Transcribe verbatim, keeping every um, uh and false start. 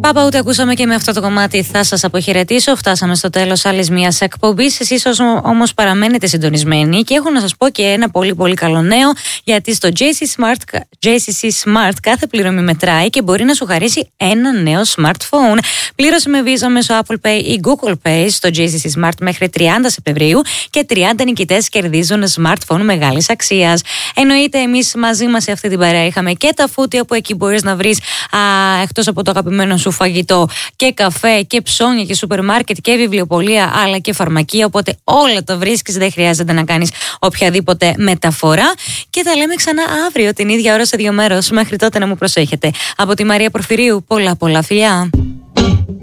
Πάπα, ούτε ακούσαμε και με αυτό το κομμάτι θα σας αποχαιρετήσω. Φτάσαμε στο τέλος άλλης μιας εκπομπής. Εσείς όμως παραμένετε συντονισμένοι και έχω να σας πω και ένα πολύ πολύ καλό νέο, γιατί στο τζέι σι Smart, τζέι σι σι Smart κάθε πληρωμή μετράει και μπορεί να σου χαρίσει ένα νέο smartphone. Πλήρωσε με Visa μέσω Apple Pay ή Google Pay στο τζέι σι σι Smart μέχρι τριάντα Σεπτεμβρίου και τριάντα νικητές κερδίζουν smartphone μεγάλης αξίας. Εννοείται, εμείς μαζί μας σε αυτή την παρέα είχαμε και τα φούτια, όπου εκεί μπορείς να βρεις α, εκτός από το αγαπημένο σου φαγητό και καφέ και ψώνια και σούπερ μάρκετ και βιβλιοπωλεία, αλλά και φαρμακεία, οπότε όλα τα βρίσκεις, δεν χρειάζεται να κάνεις οποιαδήποτε μεταφορά. Και τα λέμε ξανά αύριο την ίδια ώρα σε δύο μέρος. Μέχρι τότε να μου προσέχετε. Από τη Μαρία Πορφυρίου, πολλά πολλά φιλιά.